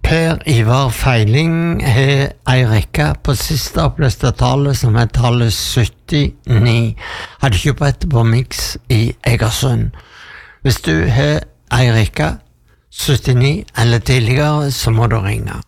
Per Ivar Feiling har ei rekke på siste oppløste tallet som tallet 79. Hadde kjøpt på Mix i Egersund. Hvis du har ei rekke 79 eller tidligere, så må du ringe.